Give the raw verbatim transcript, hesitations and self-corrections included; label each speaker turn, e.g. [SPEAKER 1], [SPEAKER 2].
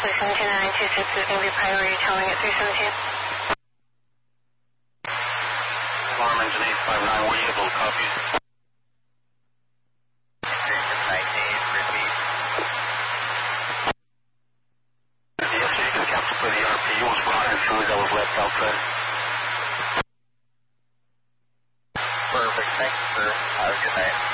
[SPEAKER 1] three seventeen nine two six is going to be priority telling at three seventeen.
[SPEAKER 2] Alarm engine eight five nine, where you able to copy?
[SPEAKER 3] three six nineteen, repeat.
[SPEAKER 2] Yes, you can cancel for the R P U was brought in food that was left outside.
[SPEAKER 3] Perfect, thanks, sir. Have a good night.